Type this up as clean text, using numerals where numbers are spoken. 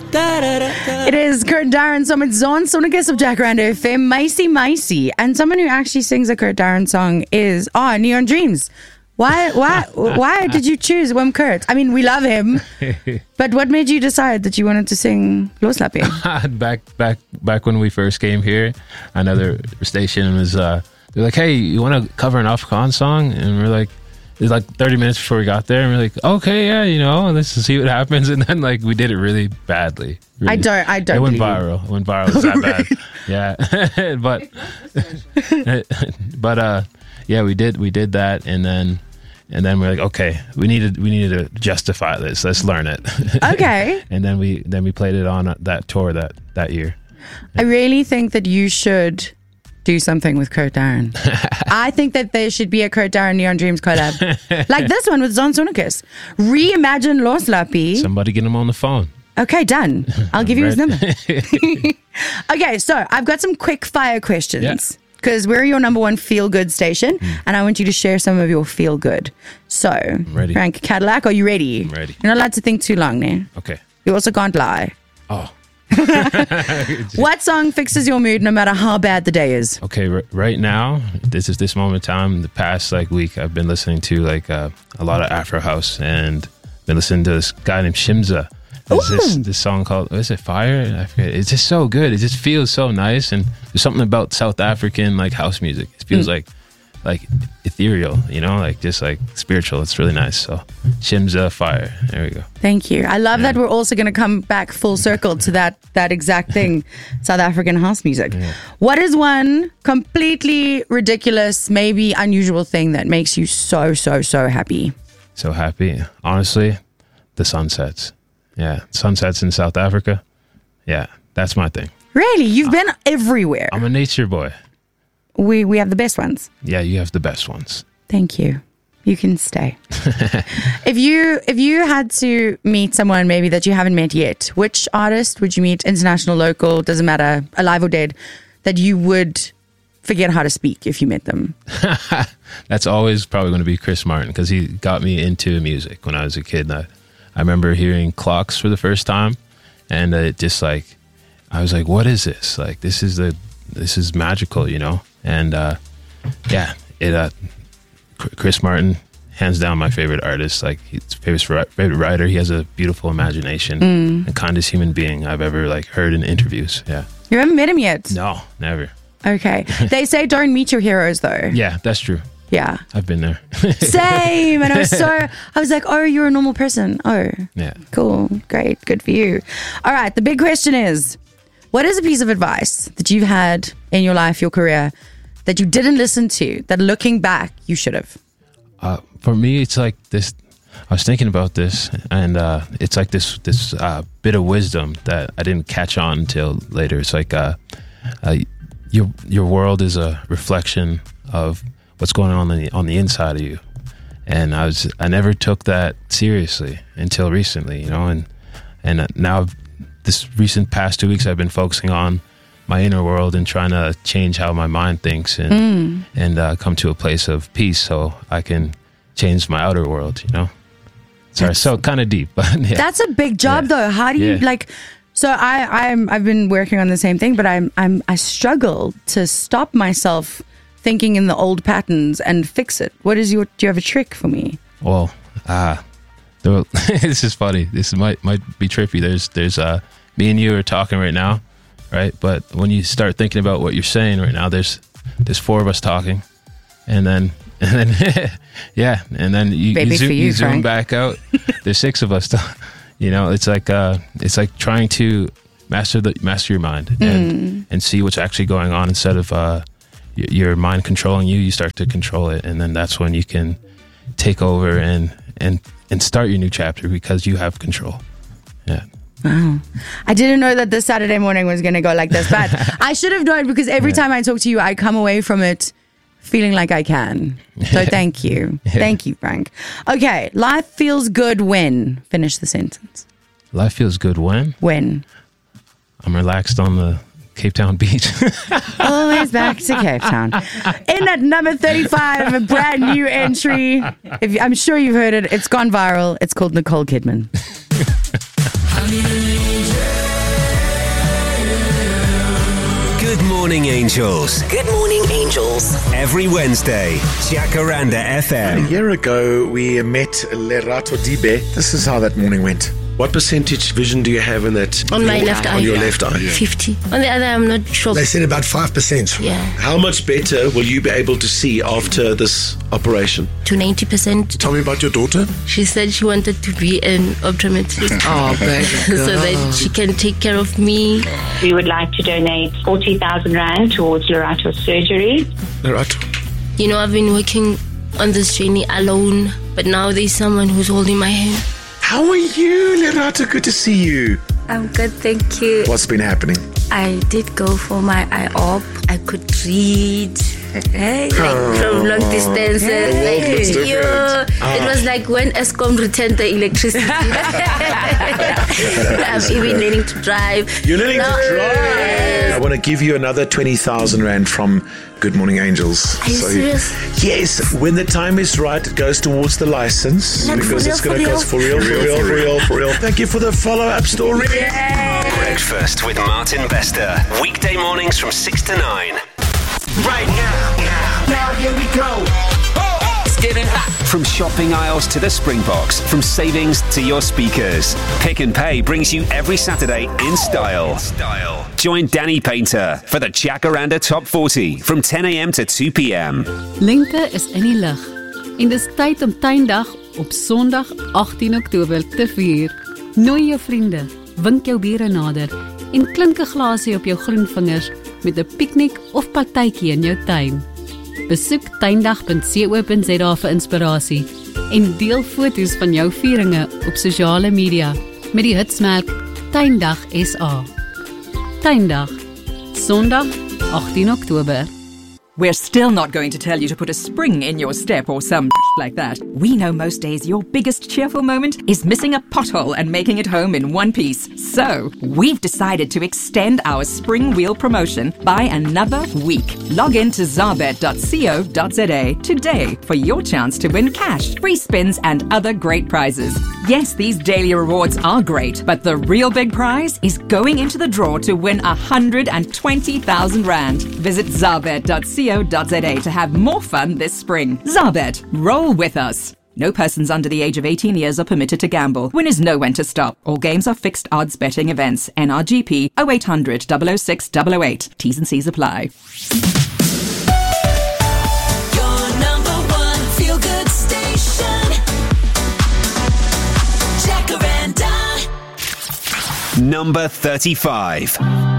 It is Kurt Darren, so it's Zon Sonicus of Jacaranda FM, Macy. And someone who actually sings a Kurt Darren song is Neon Dreams. Why did you choose Wim Kurt? I mean, we love him, but what made you decide that you wanted to sing Loslappy? Back when we first came here, another station was they're like, "Hey, you want to cover an Afrikaans song?" And we're like, it was like 30 minutes before we got there, and we're like, "Okay, yeah, let's see what happens." And then like we did it really badly. Really. I don't. It went viral. It went viral. It's that bad. Yeah, but yeah, we did that, and then we're like, okay, we needed to justify this. Let's learn it. Okay. And then we played it on that tour that year. I really think that you should do something with Kurt Darren. I think that there should be a Kurt Darren Neon Dreams collab, like this one with Zon Sonicus. Reimagine Loslappy. Somebody get him on the phone. Okay, done. I'll give you his number. Okay, so I've got some quick fire questions. Because we're your number one feel-good station, and I want you to share some of your feel-good. So, ready. Frank Cadillac, are you ready? I'm ready. You're not allowed to think too long, ne? Okay. You also can't lie. Oh. What song fixes your mood no matter how bad the day is? Okay, right now, this moment in time, the past week, I've been listening to a lot of Afro House, and been listening to this guy named Shimza. This song called, what is it, Fire? I forget. It's just so good. It just feels so nice, and there's something about South African house music. It feels like ethereal, just spiritual. It's really nice. So Shimza, Fire. There we go. Thank you. I love that we're also going to come back full circle to that exact thing, South African house music. Yeah. What is one completely ridiculous, maybe unusual thing that makes you so happy? So happy. Honestly, the sunsets. Yeah, sunsets in South Africa. Yeah, that's my thing. Really? You've been everywhere. I'm a nature boy. We have the best ones. Yeah, you have the best ones. Thank you. You can stay. If you had to meet someone maybe that you haven't met yet, which artist would you meet, international, local, doesn't matter, alive or dead, that you would forget how to speak if you met them? That's always probably going to be Chris Martin, because he got me into music when I was a kid. I remember hearing Clocks for the first time, and it just I was like, what is this? This is magical, And Chris Martin, hands down my favorite artist, his favorite writer. He has a beautiful imagination and kindest human being I've ever heard in interviews. Yeah. You haven't met him yet? No, never. Okay. They say don't meet your heroes though. Yeah, that's true. Yeah. I've been there. Same. And I was like, oh, you're a normal person. Oh. Yeah. Cool. Great. Good for you. All right. The big question is, what is a piece of advice that you've had in your life, your career, that you didn't listen to, that looking back, you should have? For me, it's like this. I was thinking about this, and it's like this bit of wisdom that I didn't catch on until later. It's like your world is a reflection of what's going on the inside of you, and I never took that seriously until recently, and now this recent past 2 weeks I've been focusing on my inner world and trying to change how my mind thinks and come to a place of peace so I can change my outer world. Sorry, so kind of deep, but yeah. That's a big job though. How do you So I've been working on the same thing, but I struggle to stop myself thinking in the old patterns and fix it. Do you have a trick for me? Well, this is funny. This might be trippy. There's me and you are talking right now, right? But when you start thinking about what you're saying right now, there's four of us talking, and then yeah, and then you zoom back out. There's six of us. It's like trying to master your mind and see what's actually going on instead of your mind controlling you. You start to control it, and then that's when you can take over and start your new chapter because you have control. Yeah. Wow. I didn't know that this Saturday morning was going to go like this, but I should have known because every time I talk to you, I come away from it feeling like I can. So thank you. Yeah. Thank you, Frank. Okay. Life feels good when. Finish the sentence. Life feels good when? When. I'm relaxed on the Cape Town beach. Always back to Cape Town. In at number 35, a brand new entry. I'm sure you've heard it. It's gone viral. It's called Nicole Kidman. Morning Angels. Good morning, Angels. Every Wednesday, Jacaranda A FM. year ago, we met Lerato Dibe. This is how that morning went. What percentage vision do you have in that? On my left eye. On your left eye. 50. On the other, I'm not sure. They said about 5%. Yeah, How much better will you be able to see after this operation? to 90%. Tell me about your daughter. She said she wanted to be an optometrist. Oh, baby So that she can take care of me. We would like to donate 40,000 Rand towards Lorato's surgery. Lerato. You know, I've been working on this journey alone, but now there's someone who's holding my hand. How are you, Lerato? Good to see you. I'm good, thank you. What's been happening? I did go for my eye-op. I could read. Hey, like from long distances. The world looks different. It was like when Eskom returned the electricity. I'm even learning to drive. You're learning Now- to drive. I want to give you another 20,000 Rand from Good Morning Angels. Are you serious? Yes, when the time is right, it goes towards the license. Like because for it's real, going to for cost for real. Thank you for the follow-up story. Breakfast with Martin Bester. Weekday mornings from 6 to 9. Right now here we go. It's getting hot. From shopping aisles to the Springboks, from savings to your speakers, Pick and Pay brings you every Saturday in style. Join Danny Painter for the Jacaranda Top 40 from 10 a.m. to 2 p.m. Lente is in die lug en dis tyd om tuindag op Sondag 18 Oktober te vier. Nooi jou vriende, wink jou bure nader en klink 'n glasie op jou groen vingers met 'n piknik of partytjie in jou tuin. Besoek tuindag.co.za vir inspirasie en deel foto's van jou vieringe op sosiale media met die hitsmerk Tuindag SA. Tuindag, Sondag 18 Oktober. We're still not going to tell you to put a spring in your step or some like that. We know most days your biggest cheerful moment is missing a pothole and making it home in one piece. So, we've decided to extend our spring wheel promotion by another week. Log in to zarbet.co.za today for your chance to win cash, free spins and other great prizes. Yes, these daily rewards are great, but the real big prize is going into the draw to win 120,000 Rand. Visit zarbet.co.za to have more fun this spring. Zarbet, roll with us. No persons under the age of 18 years are permitted to gamble. Winners know when to stop. All games are fixed odds betting events. NRGP 0800 006 008. T's and C's apply. Your number one feel-good station. Jacaranda. Number 35.